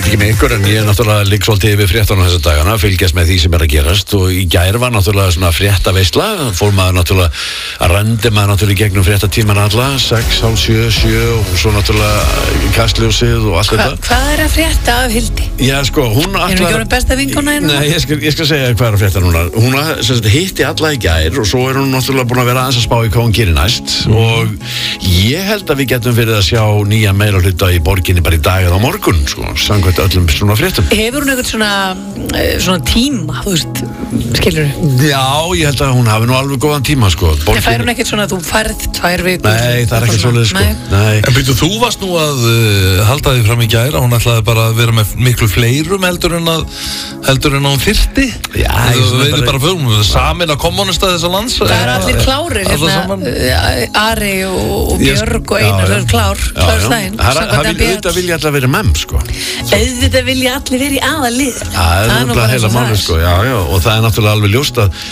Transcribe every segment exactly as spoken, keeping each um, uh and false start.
ekki með ykkur en ég er náttúrulega líka svolítið yfir fréttanum þessa dagana, fylgjast með því sem er að gerast og í gær var náttúrulega svona fréttaveisla, fór maður náttúrulega að rendi maður náttúrulega gegnum fréttatíman alla, sex, hálf sjö, sjö og svo náttúrulega kastljósið og allt Hva, þetta. Hvað er að frétta af Hildi? Já sko, hún Erum við ekki orðin besta vinkona hérna? Nei, ég skal, ég skal segja hvað er að frétta núna. Hún að, sem sagt, hitti alla í gær og svo er hún náttúrulega búin að vera aðeins að spá í hvað hún gerir næst mm. og ég held að við getum fyrir að sjá nýja meira hluta í borginni bara í dag eða á morgun, sko, samkvæmt öllum svona fréttum. Hefur hún eitthvað svona, svona tíma, þú veist, skilur þú? Já, ég held að hún hafi nú alveg góðan tíma, sko. Borgin... Fær hún ekkert svona að þú færð tvær vikur? Nei, það er ekkert svoleiðis, sko. Nei. Nei. En byrju, þú varst nú að uh, halda því fram í gæra, hún ætlaði bara að vera með miklu fleirum heldur en að heldur en að hún þyrfti. Já, þú veitir bara fyrir hún, samin að kommunista þessa lands. Það eru allir klárir, hérna, Ari og, og Björg og Einar, það eru klár, klár stæðin. Auðvitað vilja allir vera memm, sko. Auðvitað vilja allir vera í aðalið. Það er náttúrulega heila máli, sko, já, já, og það er náttúrulega alveg ljóst að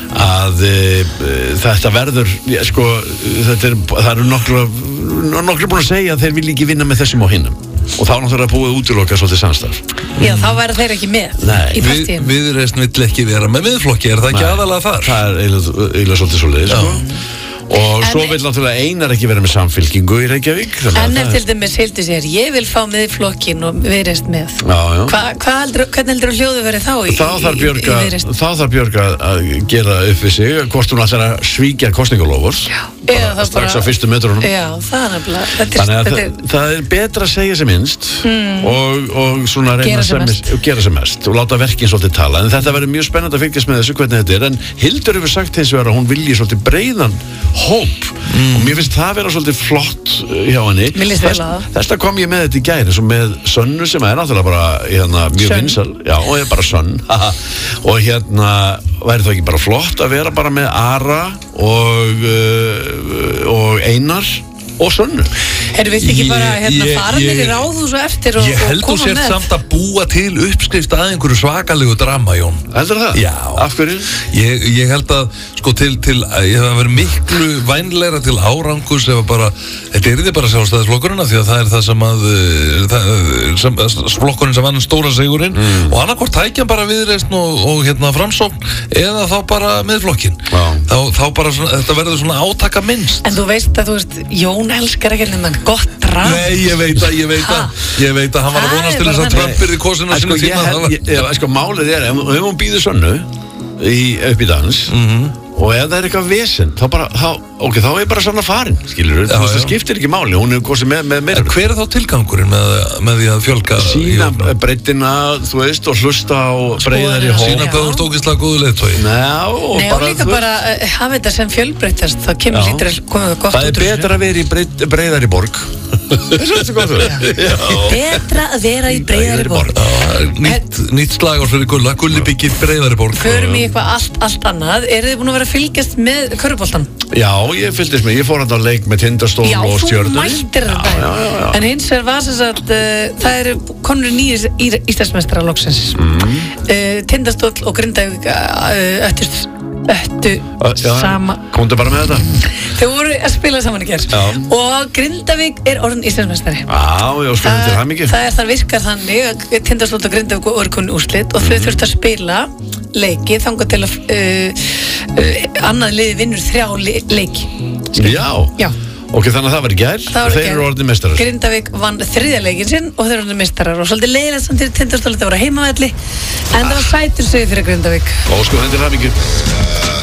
að e, þetta verður, ja, sko, þetta er, það eru nokkru, nokkru búin að segja að þeir vilja ekki vinna með þessum og hinnum. Og þá náttúrulega búið að útiloka svolítið samstarf. Já, þá væri þeir ekki með Nei. í partíum. Við, Viðreisn vill ekki vera með miðflokki, er það ekki aðalega þar? Það er eiginlega, eiginlega svolítið svolítið, sko. Og en svo vil náttúrulega Einar ekki vera með samfylkingu í Reykjavík. En ef til dæmis Hildi sér, ég vil fá miðflokkin og Viðreisn með. Já, já. Hva, hva heldur, hvernig heldur þú hljóðu verið þá í, þá þarf Björg, í, í Viðreisn? Þá þarf Björg að gera upp við sig hvort hún ætlar að svíkja kosningalofur. Já. Bara strax á fyrstu metrunum. Já, það er nefnilega. Þannig að það, það er betra að segja sem minnst mm. og, og svona reyna sem mest. og gera sem mest og láta verkin svolítið tala. En þetta verður mjög spennandi að fylgjast með þessu hvernig þetta er. En Hildur hefur sagt hins vegar að hún vilji svolítið breiðan hóp mm. og mér finnst það vera svolítið flott hjá henni. Þess, þess að kom ég með þetta í gæri eins og með Sönnu sem er náttúrulega bara hérna, mjög vinsal. Já, og er bara Sönn. Og hérna væri það ekki bara flott að vera bara með Ara og uh, og Einar og Sönnu. Erum við ekki bara hérna faranir í ráðhús og eftir og, og koma með? Ég held þú sért samt að búa til uppskrift að einhverju svakalegu drama, Jón. Heldur það? Já. Af hverju? Ég, ég held að, sko, til, til, ég hef að vera miklu vænlegra til árangus ef að bara, þetta er því bara sjálfstæðisflokkurinn af því að það er það sem að, það, sem, flokkurinn sem vann stóra sigurinn mm. og annarkvort tækja bara Viðreisn og, og hérna framsókn eða þá bara miðflokkinn. Þá, þá bara svona, þetta verður svona átaka minnst. En þú veist að, þú veist, Jón elskar ekki nema gott drama. Nei, ég veit að, ég veit að, ég veit að hann var að vonast til þess að Trump yrði kosinn á sínu tíma. Sko, málið er, ef hún býður Sönnu upp í dans og ef það er eitthvað vesen, þá bara, þá, ok, þá er bara Sanna farin, skilur þú, það skiptir ekki máli, hún er kosið með, með meira. Hver er þá tilgangurinn með, með því að fjölga? Sína breiddina, þú veist, og hlusta á breiðari hóp. Sína hvað þú ert ógeðslega góðu leiðtogi. Ná, og Nei, bara, og líka bara uh, hafa þetta sem fjölbreyttast, þá kemur lítur að koma gott út úr þessu. Það er betra að vera í breið, breiðari borg. Það er svo gott Betra að vera í breiðari borg. Nýtt, nýtt slagorð fyrir Gulla, Gulli byggir breiðari borg. Förum í eitthvað allt, allt annað. Eru þið búin að vera að fylgjast með körfuboltan? Já, ég fylgdist með, ég fór hann á leik með Tindastól og Stjörnunni. Já, þú mættir þetta. Já, já, já. En hins vegar var þess að uh, það eru konur nýjir Íslandsmeistarar loksins. Mm. Uh, Tindastól og Grindavík uh, öttust öttu sama. Komdu bara með þetta. Þau voru að spila saman í gerð. Og Grindavík er orðin Íslandsmeistari. Já, já, spilum til það mikið. Það er þar virkar þannig að Tindastóll og Grindavík voru komin úrslit og þau mm. þurftu að spila leiki þangað til að uh, uh, annað liði vinnur þrjá le leiki. Skil. Já. Já. Ok, þannig að það var í gær og þeir eru orðin meistarar. Grindavík vann þriðja leikinn sinn og þeir eru orðin meistarar og svolítið leiðilegt samt til Tindastóll, þetta voru heimavelli en það var sætur sigur fyrir Grindavík. Og sko hendur það mikið.